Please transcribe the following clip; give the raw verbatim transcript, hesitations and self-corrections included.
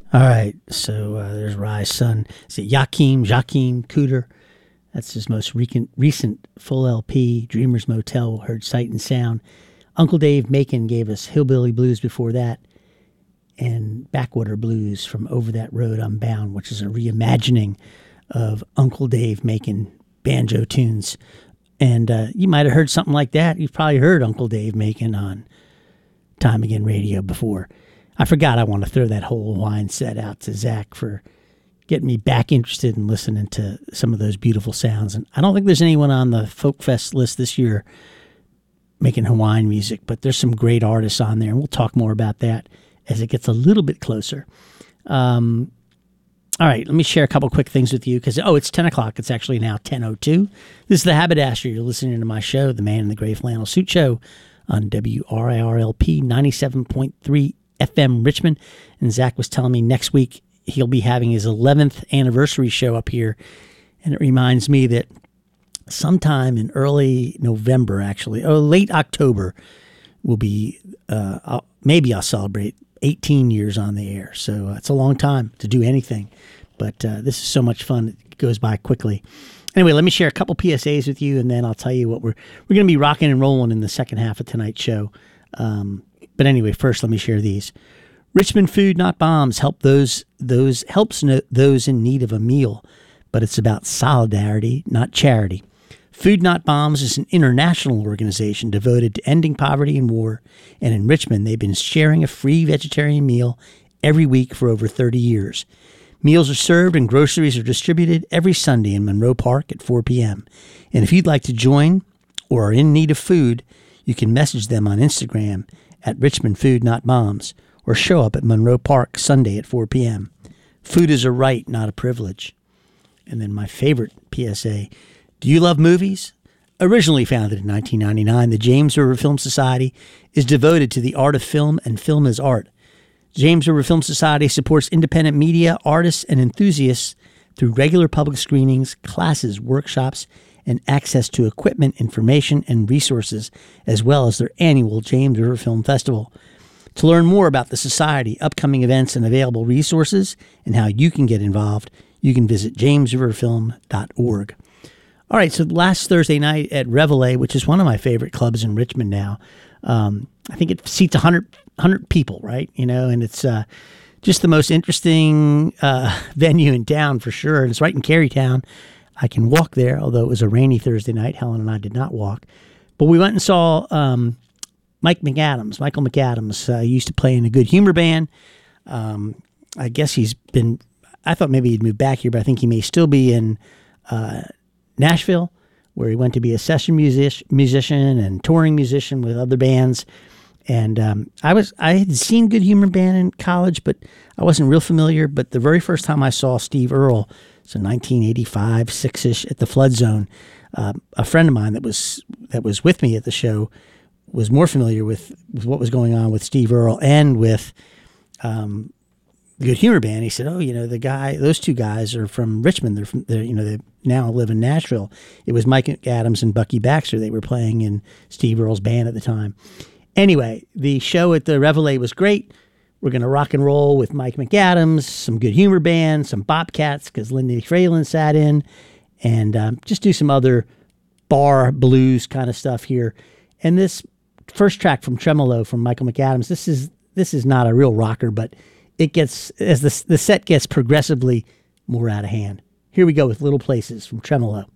All right, so uh, there's Rye's son. Is it Joachim, Joachim Cooter? That's his most recent, recent full L P, Dreamer's Motel, heard Sight and Sound. Uncle Dave Macon gave us Hillbilly Blues before that, and Backwater Blues from Over That Road I'm Bound, which is a reimagining of Uncle Dave Macon banjo tunes. And uh, you might have heard something like that. You've probably heard Uncle Dave Macon on Time Again Radio before. I forgot I want to throw that whole wine set out to Zach for getting me back interested in listening to some of those beautiful sounds. And I don't think there's anyone on the Folk Fest list this year making Hawaiian music, but there's some great artists on there, and we'll talk more about that as it gets a little bit closer. Um, all right, let me share a couple quick things with you because, oh, it's ten o'clock. It's actually now ten oh two. This is The Haberdasher. You're listening to my show, The Man in the Gray Flannel Suit Show, on W R I R L P ninety-seven point three F M Richmond. And Zach was telling me next week he'll be having his eleventh anniversary show up here. And it reminds me that sometime in early November, actually, or late October, will be, uh, I'll, maybe I'll celebrate eighteen years on the air. So uh, it's a long time to do anything. But uh, this is so much fun. It goes by quickly. Anyway, let me share a couple P S As with you, and then I'll tell you what we're we're going to be rocking and rolling in the second half of tonight's show. Um, but anyway, first let me share these. Richmond Food Not Bombs help those those helps no, those in need of a meal, but it's about solidarity, not charity. Food Not Bombs is an international organization devoted to ending poverty and war, and in Richmond they've been sharing a free vegetarian meal every week for over thirty years. Meals are served and groceries are distributed every Sunday in Monroe Park at four p.m. And if you'd like to join or are in need of food, you can message them on Instagram at Richmond Food Not Bombs or show up at Monroe Park Sunday at four p.m. Food is a right, not a privilege. And then my favorite P S A, do you love movies? Originally founded in nineteen ninety-nine, the James River Film Society is devoted to the art of film and film as art. James River Film Society supports independent media, artists, and enthusiasts through regular public screenings, classes, workshops, and access to equipment, information, and resources, as well as their annual James River Film Festival. To learn more about the Society, upcoming events, and available resources, and how you can get involved, you can visit james river film dot org. All right, so last Thursday night at Reveille, which is one of my favorite clubs in Richmond now, um, I think it seats one hundred, one hundred people, right? You know, and it's uh, just the most interesting uh, venue in town for sure. And it's right in Carytown. I can walk there, although it was a rainy Thursday night. Helen and I did not walk. But we went and saw um, Mike McAdams. Michael McAdams uh, used to play in a Good Humor band. Um, I guess he's been, I thought maybe he'd moved back here, but I think he may still be in uh, Nashville, where he went to be a session music- musician and touring musician with other bands. And um, I was I had seen Good Humor Band in college, but I wasn't real familiar. But the very first time I saw Steve Earle, so nineteen eighty-five, six-ish, at the Flood Zone, uh, a friend of mine that was that was with me at the show was more familiar with, with what was going on with Steve Earle and with um, Good Humor Band. He said, "Oh, you know, the guy, those two guys are from Richmond. They're from, they're, you know, they now live in Nashville." It was Mike Adams and Bucky Baxter. They were playing in Steve Earle's band at the time. Anyway, the show at the Reveille was great. We're going to rock and roll with Mike McAdams, some Good Humor Band, some Bobcats because Lindy Fralin sat in, and um, just do some other bar blues kind of stuff here. And this first track from Tremolo from Michael McAdams, this is this is not a real rocker, but it gets, as the, the set gets progressively more out of hand. Here we go with Little Places from Tremolo.